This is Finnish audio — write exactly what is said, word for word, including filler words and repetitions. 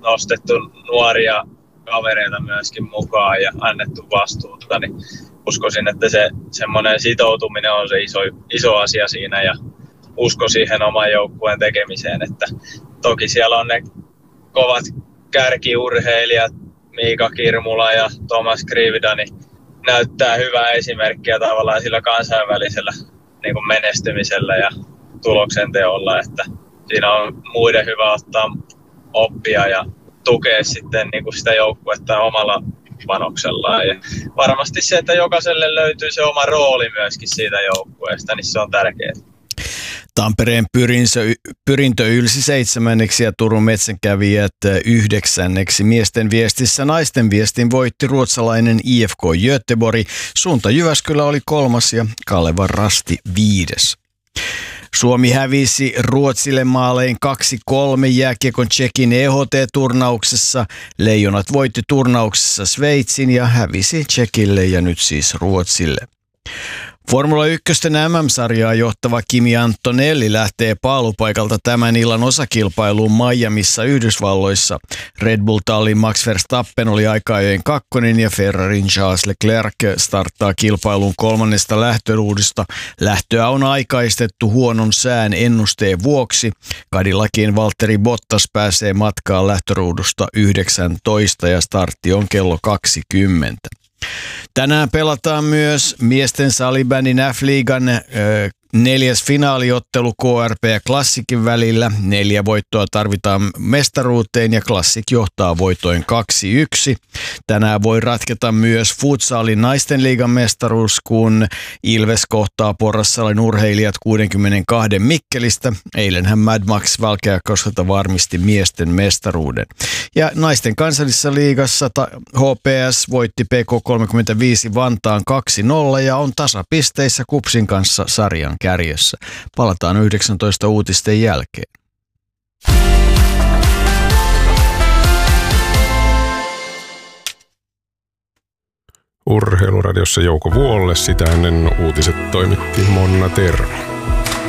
nostettu nuoria kavereita myöskin mukaan ja annettu vastuuta, niin uskoisin, että se semmoinen sitoutuminen on se iso, iso asia siinä ja usko siihen oman joukkueen tekemiseen, että toki siellä on ne kovat kärkiurheilijat, Miika Kirmula ja Thomas Krivida, niin näyttää hyvää esimerkkiä tavallaan sillä kansainvälisellä niin kuin menestymisellä ja tuloksen teolla, että siinä on muiden hyvä ottaa oppia ja tukea sitten niin kuin sitä joukkuetta omalla panoksellaan. Ja varmasti se, että jokaiselle löytyy se oma rooli myöskin siitä joukkueesta, niin se on tärkeää. Tampereen pyrintö, pyrintö ylsi seitsemänneksi ja Turun metsänkävijät yhdeksänneksi. Miesten viestissä naisten viestin voitti ruotsalainen I F K Göteborg. Suunta Jyväskylä oli kolmas ja Kalevan Rasti viides. Suomi hävisi Ruotsille maalein kaksi kolme jääkiekon Tšekin E H T-turnauksessa. Leijonat voitti turnauksessa Sveitsin ja hävisi Tšekille ja nyt siis Ruotsille. Formula yksi M M-sarjaa johtava Kimi Antonelli lähtee paalupaikalta tämän illan osakilpailuun Miamissa Yhdysvalloissa. Red Bull-tallin Max Verstappen oli aika-ajojen kakkonen ja Ferrarin Charles Leclerc starttaa kilpailun kolmannesta lähtöruudusta. Lähtöä on aikaistettu huonon sään ennusteen vuoksi. Cadillacin Valtteri Bottas pääsee matkaan lähtöruudusta yhdeksäntoista ja startti on kello kaksikymmentä. Tänään pelataan myös miesten salibändin F-liigan ö, neljäs finaaliottelu K R P ja Classicin välillä. Neljä voittoa tarvitaan mestaruuteen ja Classic johtaa voitoin kaksi yksi. Tänään voi ratketa myös futsalin naisten liigan mestaruus, kun Ilves kohtaa Porrassalin urheilijat kuusikymmentäkaksi Mikkelistä. Eilenhän Mad Max Valkeakoskelta varmisti miesten mestaruuden. Ja naisten kansallisessa liigassa H P S voitti P K kolmekymmentäviisi Vantaan kaksi nolla ja on tasapisteissä Kupsin kanssa sarjan kärjessä. Palataan yhdeksäntoista uutisten jälkeen. Urheiluradiossa Jouko Vuolle, sitä ennen uutiset toimitti Monna Tervo.